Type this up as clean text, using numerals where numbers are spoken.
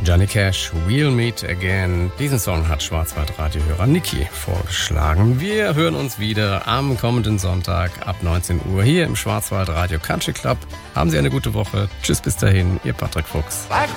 Johnny Cash, We'll Meet Again. Diesen Song hat Schwarzwald-Radio-Hörer Niki vorgeschlagen. Wir hören uns wieder am kommenden Sonntag ab 19 Uhr hier im Schwarzwald-Radio Country Club. Haben Sie eine gute Woche. Tschüss, bis dahin, Ihr Patrick Fuchs.